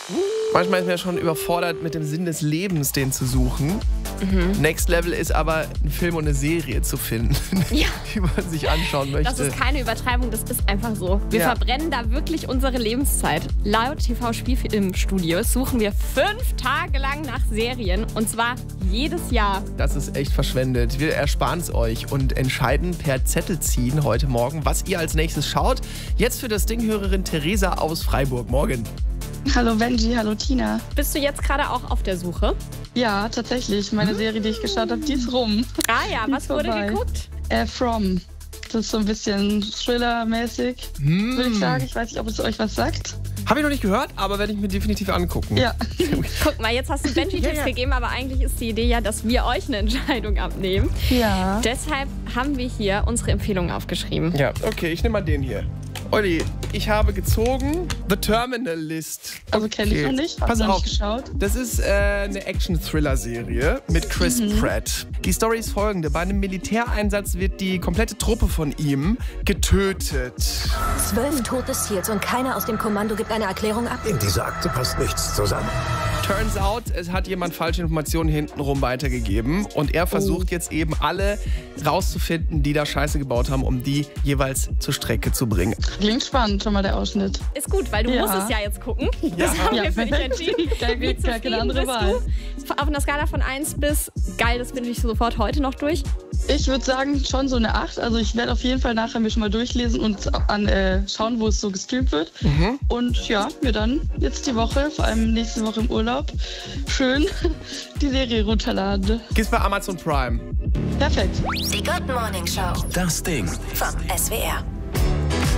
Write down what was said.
Manchmal ist man ja schon überfordert, mit dem Sinn des Lebens den zu suchen. Next Level ist aber, einen Film und eine Serie zu finden, die man sich anschauen möchte. Das ist keine Übertreibung, das ist einfach so. Wir verbrennen da wirklich unsere Lebenszeit. Laut TV-Spielfilmstudios suchen wir 5 Tage lang nach Serien und zwar jedes Jahr. Das ist echt verschwendet. Wir ersparen es euch und entscheiden per Zettel ziehen heute Morgen, was ihr als nächstes schaut. Jetzt für das Ding-Hörerin Theresa aus Freiburg. Morgen. Hallo Benji, hallo Tina. Bist du jetzt gerade auch auf der Suche? Ja, tatsächlich. Meine Serie, die ich geschaut habe, die ist rum. Ah ja, was wurde geguckt? From. Das ist so ein bisschen Thriller-mäßig, würde ich sagen. Ich weiß nicht, ob es euch was sagt. Habe ich noch nicht gehört, aber werde ich mir definitiv angucken. Ja. Guck mal, jetzt hast du Benji Tipps gegeben, aber eigentlich ist die Idee ja, dass wir euch eine Entscheidung abnehmen. Ja. Deshalb haben wir hier unsere Empfehlungen aufgeschrieben. Ja, okay, ich nehme mal den hier. Olli, ich habe gezogen The Terminal List. Also kenne ich noch nicht. Pass auf, nicht geschaut. das ist eine Action-Thriller-Serie mit Chris Pratt. Die Story ist folgende. Bei einem Militäreinsatz wird die komplette Truppe von ihm getötet. 12 tote SEALs und keiner aus dem Kommando gibt eine Erklärung ab? In dieser Akte passt nichts zusammen. Turns out, es hat jemand falsche Informationen hintenrum weitergegeben. Und er versucht jetzt eben alle rauszufinden, die da Scheiße gebaut haben, um die jeweils zur Strecke zu bringen. Klingt spannend, schon mal der Ausschnitt. Ist gut, weil du musst es ja jetzt gucken. Das haben wir für dich entschieden. Wie keine andere bist Wahl. du? Auf einer Skala von 1 bis geil, das finde ich sofort heute noch durch. Ich würde sagen, schon so eine 8. Also ich werde auf jeden Fall nachher mir schon mal durchlesen und schauen, wo es so gestreamt wird. Und ja, mir dann jetzt die Woche, vor allem nächste Woche im Urlaub, schön die Serie runterladen. Gibt's bei Amazon Prime. Perfekt. Die Good Morning Show. Das Ding. Vom SWR.